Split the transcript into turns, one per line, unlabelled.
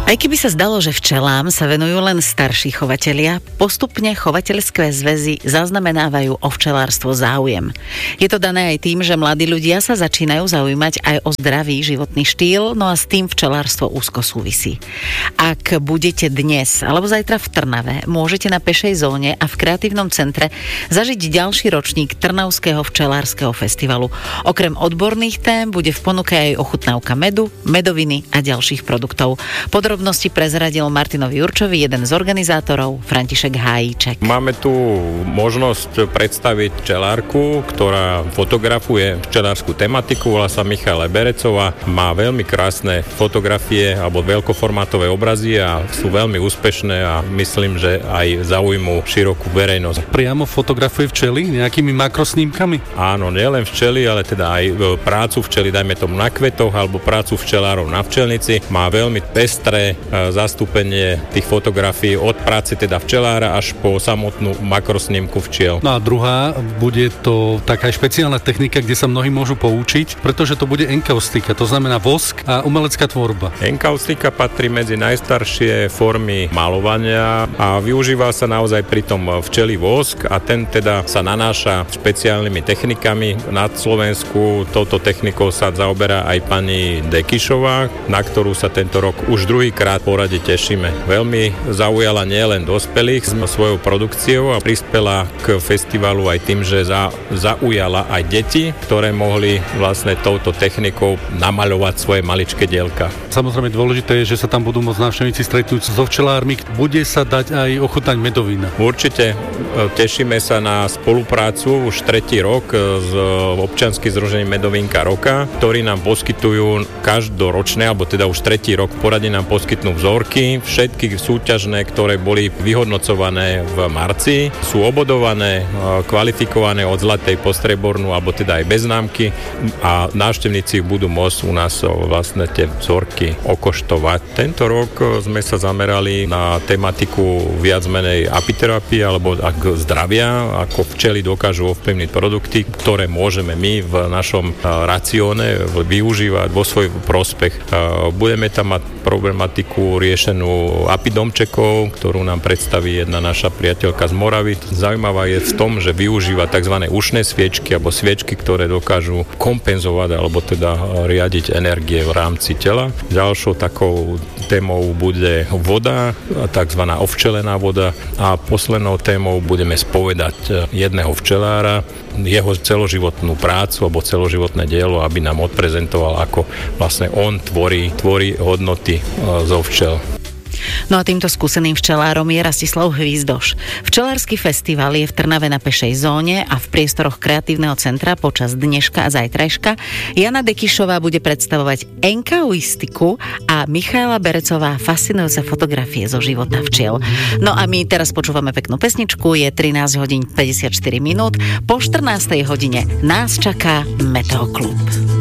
Aj keby sa zdalo, že včelám sa venujú len starší chovatelia, postupne chovateľské zväzy zaznamenávajú o včelárstvo záujem. Je to dané aj tým, že mladí ľudia sa začínajú zaujímať aj o zdravý životný štýl, no a s tým včelárstvo úzko súvisí. Ak budete dnes alebo zajtra v Trnave, môžete na pešej zóne a v kreatívnom centre zažiť ďalší ročník Trnavského včelárskeho festivalu. Okrem odborných tém bude v ponuke aj ochutnávka medu, medoviny a ďalších produktov. Podrobnosti prezradil Martinovi Jurčovi, jeden z organizátorov, František Hájíček.
Máme tu možnosť predstaviť včelárku, ktorá fotografuje včelárskú tematiku, volá sa Michaela Berecová. Má veľmi krásne fotografie alebo veľkoformátové obrazy a sú veľmi úspešné a myslím, že aj zaujmú širokú verejnosť.
Priamo fotografuje včely nejakými makrosnímkami?
Áno, nielen včely, ale teda aj prácu včely, dajme tomu na kvetoch alebo prácu včelárov na včelnici. Má veľmi pestré zastúpenie tých fotografií od práce teda včelára až po samotnú makrosnímku včiel.
No a druhá, bude to taká špeciálna technika, kde sa mnohí môžu poučiť, pretože to bude enkaustika, to znamená vosk a umelecká tvorba.
Enkaustika patrí medzi najstaršie formy malovania a využíva sa naozaj pri tom včelí vosk a ten teda sa nanáša špeciálnymi technikami. Na Slovensku touto technikou sa zaoberá aj pani Dekišová, na ktorú sa tento rok už druhýkrát v porade tešíme. Veľmi zaujala nielen dospelých svojou produkciou a prispela k festivalu aj tým, že zaujala aj deti, ktoré mohli vlastne touto technikou namaľovať svoje maličké dielka.
Samozrejme dôležité je, že sa tam budú môcť návštevníci stretnúť so včelármi. Bude sa dať aj ochutnať medovina.
Určite tešíme sa na spoluprácu už tretí rok s občianskym združením Medovinka roka, ktorí nám poskytujú každoročné, alebo teda už tretí rok v porade nám poskytnú vzorky. Všetky súťažné, ktoré boli vyhodnocované v marci, sú obodované, kvalifikované od zlatej po strebornú, alebo teda aj bez známky a návštevníci budú môcť u nás vlastne tie vzorky okoštovať. Tento rok sme sa zamerali na tematiku viac menej apiterapie alebo zdravia, ako včely dokážu ovplyvniť produkty, ktoré môžeme my v našom racióne využívať vo svoj prospech. Budeme tam mať problematiku riešenú apidomčekov, ktorú nám predstaví jedna naša priateľka z Moravy. Zaujímavá je v tom, že využíva tzv. Ušné sviečky alebo sviečky, ktoré dokážu kompenzovať alebo teda riadiť energie v rámci tela. Ďalšou takou témou bude voda, tzv. Ovčelená voda a poslednou témou budeme spovedať jedného včelára, jeho celoživotnú prácu alebo celoživotné dielo, aby nám odprezentoval, ako vlastne on tvorí hodnoty zo včel.
No a týmto skúseným včelárom je Rastislav Hvízdoš. Včelársky festival je v Trnave na pešej zóne a v priestoroch kreatívneho centra počas dneška a zajtrajška. Jana Dekišová bude predstavovať enkauistiku a Michaela Berecová fascinujúce fotografie zo života včiel. No a my teraz počúvame peknú pesničku, je 13 hodín 54 minút. Po 14 hodine nás čaká Meteoklub.